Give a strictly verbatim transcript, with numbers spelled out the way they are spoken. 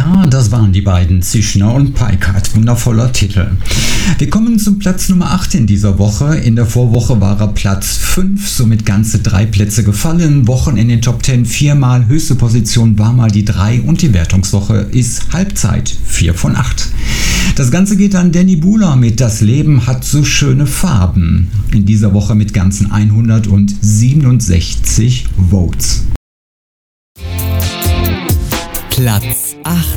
Ja, das waren die beiden, Zischner und Peikert. Wundervoller Titel. Wir kommen zum Platz Nummer acht in dieser Woche. In der Vorwoche war er Platz fünf, somit ganze drei Plätze gefallen. Wochen in den Top zehn viermal. Höchste Position war mal die drei und die Wertungswoche ist Halbzeit. vier von acht. Das Ganze geht an Danny Buhler mit Das Leben hat so schöne Farben. In dieser Woche mit ganzen hundertsiebenundsechzig Votes. Platz acht.